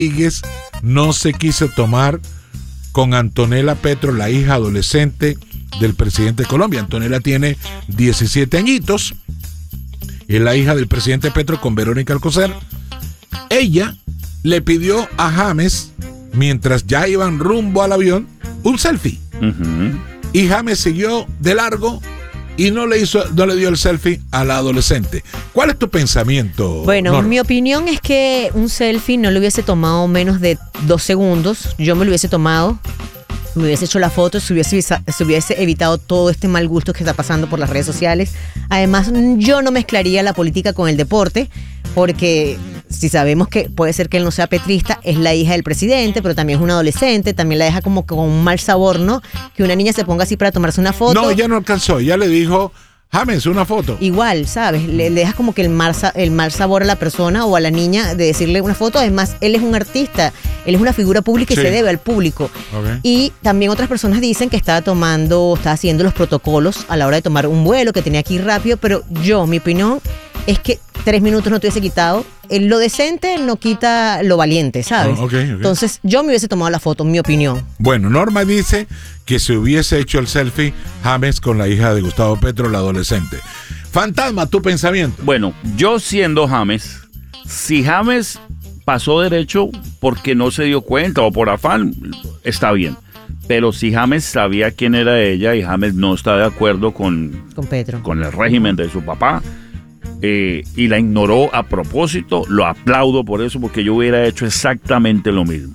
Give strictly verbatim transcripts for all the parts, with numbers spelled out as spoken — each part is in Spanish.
Rodríguez no se quiso tomar con Antonella Petro, la hija adolescente del presidente de Colombia. Antonella tiene diecisiete añitos, es la hija del presidente Petro con Verónica Alcocer. Ella le pidió a James, mientras ya iban rumbo al avión, un selfie. Uh-huh. Y James siguió de largo y no le hizo, no le dio el selfie a la adolescente. ¿Cuál es tu pensamiento? Bueno, Norma? Mi opinión es que un selfie no le hubiese tomado menos de dos segundos. Yo me lo hubiese tomado, me hubiese hecho la foto, se hubiese, se hubiese evitado todo este mal gusto que está pasando por las redes sociales. Además, yo no mezclaría la política con el deporte, porque si sabemos que puede ser que él no sea petrista, es la hija del presidente, pero también es una adolescente, también la deja como con un mal sabor, ¿no? Que una niña se ponga así para tomarse una foto. No, ella no alcanzó, ella le dijo, James, una foto. Igual, ¿sabes? Le, le deja como que el mal, el mal sabor a la persona o a la niña de decirle una foto. Además, él es un artista, él es una figura pública y sí, se debe al público. Okay. Y también otras personas dicen que estaba tomando, estaba haciendo los protocolos a la hora de tomar un vuelo, que tenía que ir rápido, pero yo, mi opinión es que tres minutos no te hubiese quitado. Lo decente no quita lo valiente, ¿sabes? Oh, okay, okay. Entonces, yo me hubiese tomado la foto, en mi opinión. Bueno, Norma dice que se hubiese hecho el selfie James con la hija de Gustavo Petro, la adolescente. Fantasma, tu pensamiento. Bueno, yo siendo James, si James pasó derecho porque no se dio cuenta o por afán, está bien. Pero si James sabía quién era ella y James no está de acuerdo con, con Petro, con el régimen de su papá, Eh, y la ignoró a propósito, lo aplaudo por eso, porque yo hubiera hecho exactamente lo mismo.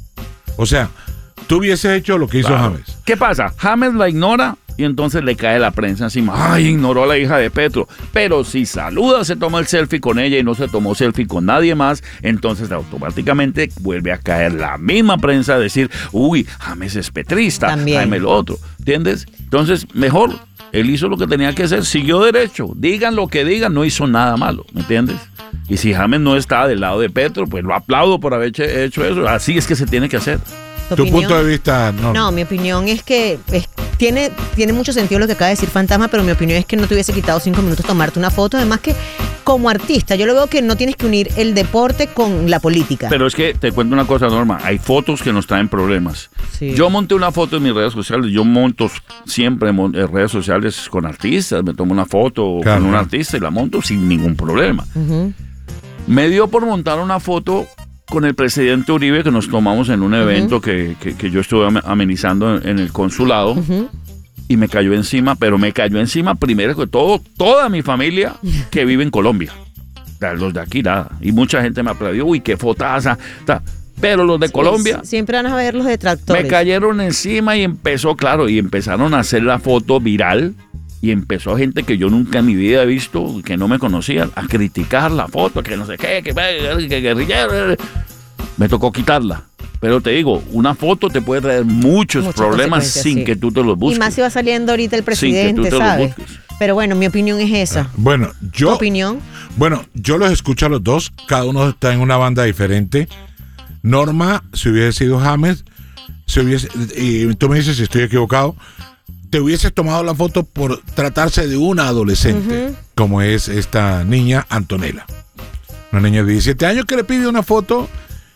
O sea, tú hubieses hecho lo que hizo claro. James. ¿Qué pasa? James la ignora y entonces le cae la prensa encima. Ay, ignoró a la hija de Petro. Pero si saluda, se toma el selfie con ella y no se tomó selfie con nadie más, entonces automáticamente vuelve a caer la misma prensa a decir, uy, James es petrista, también. James lo otro. ¿Entiendes? Entonces, mejor... Él hizo lo que tenía que hacer, siguió derecho. Digan lo que digan, no hizo nada malo, ¿me entiendes? Y si James no está del lado de Petro, pues lo aplaudo por haber hecho eso. Así es que se tiene que hacer. ¿Tu, ¿Tu punto de vista? No, no mi opinión es que es, tiene, tiene mucho sentido lo que acaba de decir Fantasma, pero mi opinión es que no te hubiese quitado cinco minutos tomarte una foto. Además que como artista, yo lo veo que no tienes que unir el deporte con la política. Pero es que te cuento una cosa, Norma, hay fotos que nos traen problemas. Sí. Yo monté una foto en mis redes sociales, yo monto siempre en redes sociales con artistas, me tomo una foto claro. con un artista y la monto sin ningún problema. Uh-huh. Me dio por montar una foto con el presidente Uribe que nos tomamos en un evento uh-huh. que, que, que yo estuve amenizando en, en el consulado. Uh-huh. Y me cayó encima, pero me cayó encima primero que todo, toda mi familia que vive en Colombia. Los de aquí, nada. Y mucha gente me aplaudió, uy, qué fotaza. Pero los de sí, Colombia... Siempre van a ver los detractores. Me cayeron encima y empezó, claro, y empezaron a hacer la foto viral. Y empezó gente que yo nunca en mi vida he visto, que no me conocían, a criticar la foto, que no sé qué, que, que, que guerrillero. Me tocó quitarla. Pero te digo, una foto te puede traer muchos Muchas problemas sin sí. que tú te los busques. Y más si va saliendo ahorita el presidente, ¿sabes? Pero bueno, mi opinión es esa. Bueno, yo... ¿Tu opinión? Bueno, yo los escucho a los dos. Cada uno está en una banda diferente. Norma, si hubiese sido James, si hubiese... Y tú me dices si estoy equivocado. Te hubieses tomado la foto por tratarse de una adolescente, uh-huh. como es esta niña Antonella. Una niña de diecisiete años que le pide una foto...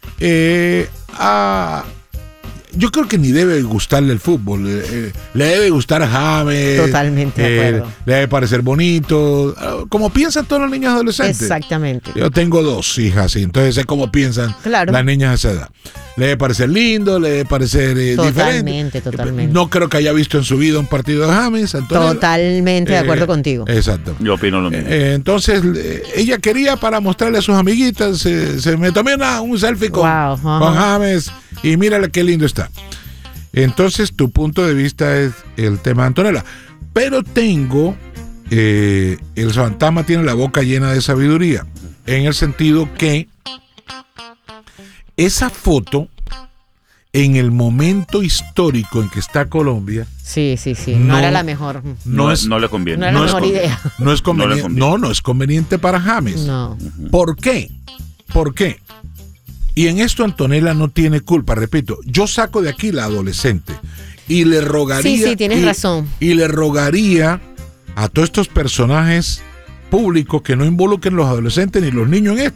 Eh, a, yo creo que ni debe gustarle el fútbol, eh, le debe gustar a James. Totalmente de acuerdo. Eh, le debe parecer bonito, como piensan todos los niños adolescentes. Exactamente. Yo tengo dos hijas, y entonces sé cómo piensan claro. las niñas a esa edad. Le debe parecer lindo, le debe parecer eh, totalmente, diferente. Totalmente, No creo que haya visto en su vida un partido de James. Antonella. Totalmente de acuerdo eh, contigo. Exacto. Yo opino lo mismo. Eh, entonces, eh, ella quería para mostrarle a sus amiguitas, eh, se me tomé una, un selfie con, wow, uh-huh. con James y mírale qué lindo está. Entonces, tu punto de vista es el tema de Antonella. Pero tengo, eh, el Fantasma tiene la boca llena de sabiduría, en el sentido que esa foto, en el momento histórico en que está Colombia, sí, sí, sí, no, no era la mejor. No, no, es, no le conviene. No era no la mejor es, idea. No es conveniente. No, no, no es conveniente para James. No. ¿Por qué? ¿Por qué? Y en esto Antonella no tiene culpa, repito. Yo saco de aquí la adolescente y le rogaría. Sí, sí, tienes y, razón. Y le rogaría a todos estos personajes públicos que no involucren los adolescentes ni los niños en esto.